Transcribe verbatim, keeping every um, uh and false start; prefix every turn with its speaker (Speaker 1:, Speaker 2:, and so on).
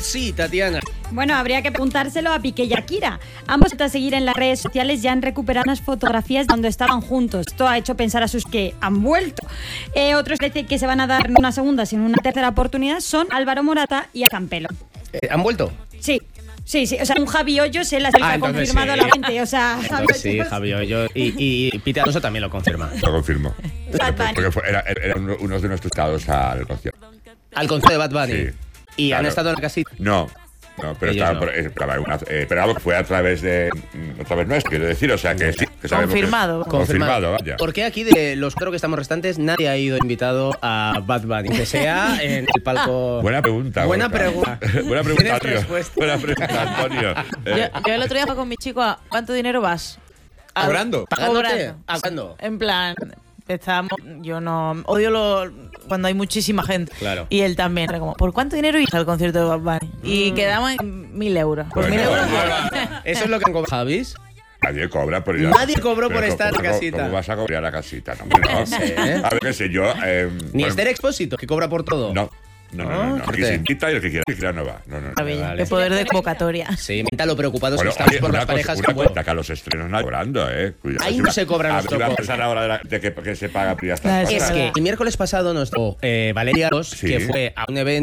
Speaker 1: sí, Tatiana.
Speaker 2: Bueno, habría que preguntárselo a Piqué y a Kira. Ambos, a seguir en las redes sociales, ya han recuperado unas fotografías donde estaban juntos. Esto ha hecho pensar a sus que han vuelto. Eh, otros que que se van a dar no una segunda, sino una tercera oportunidad son Álvaro Morata y a Campelo.
Speaker 1: Eh, ¿Han vuelto?
Speaker 2: Sí. Sí, sí, o sea, un Javi Hoyos él ha ah, confirmado sí. La gente, o sea...
Speaker 1: Entonces, sí, Javi Hoyos y, y Pete Alonso también lo confirma.
Speaker 3: Lo confirmo. Porque fue, era, era uno de nuestros estados al concierto.
Speaker 1: ¿Al concierto de Bad Bunny?
Speaker 3: Sí.
Speaker 1: ¿Y
Speaker 3: claro.
Speaker 1: han estado en la casita?
Speaker 3: No. No, pero estaba, no. Estaba una, eh, pero algo que fue a través de a través nuestro, quiero decir, o sea que sí, que
Speaker 4: confirmado.
Speaker 3: Que, confirmado, vaya.
Speaker 1: ¿Por qué aquí de los cuatro que estamos restantes nadie ha ido invitado a Bad Bunny? Que sea en el palco.
Speaker 3: Buena pregunta.
Speaker 1: Buena pregunta.
Speaker 3: Buena pregunta, Antonio. Buena pregunta, Antonio.
Speaker 4: Eh. Yo, yo el otro día fui con mi chico a ¿cuánto dinero vas?
Speaker 5: A, ¿Cobrando?
Speaker 1: ¿Pagándote? ¿Pagando?
Speaker 4: En plan, estábamos, yo no odio lo cuando hay muchísima gente.
Speaker 1: Claro.
Speaker 4: Y él también. Era como, ¿por cuánto dinero ibas al concierto de Bad Bunny? Mm. Y quedamos en mil euros. Por
Speaker 3: bueno,
Speaker 4: mil euros.
Speaker 3: Bueno.
Speaker 1: Eso es lo que han cobrado, ¿Javis?
Speaker 3: Nadie cobra por ir a...
Speaker 1: Nadie cobró por
Speaker 3: pero
Speaker 1: estar en la casita.
Speaker 3: ¿Cómo vas a cobrar a la casita? No, no.
Speaker 1: Sí, ¿eh?
Speaker 3: A ver, qué sé yo... Eh,
Speaker 1: Ni
Speaker 3: bueno,
Speaker 1: Esther Expósito, que cobra por todo.
Speaker 3: No. No, no, no, no. Aquí se invita y el que quiera, el que quiera no va. No, no, no.
Speaker 4: Vale. El poder de convocatoria.
Speaker 1: Sí, menta lo preocupados
Speaker 3: bueno,
Speaker 1: que estamos
Speaker 3: oye,
Speaker 1: por las
Speaker 3: cosa,
Speaker 1: parejas
Speaker 3: una
Speaker 1: que
Speaker 3: cosa, que a los estrenos no cobrando, ¿eh? Cuidado,
Speaker 1: ahí
Speaker 3: si
Speaker 1: no
Speaker 3: va,
Speaker 1: se cobra nuestro
Speaker 3: va a empezar ahora de, la, de que, que se paga, pero ya está.
Speaker 1: Es que el miércoles pasado nos tocó eh, Valeria Ros,
Speaker 3: sí.
Speaker 1: que fue a un evento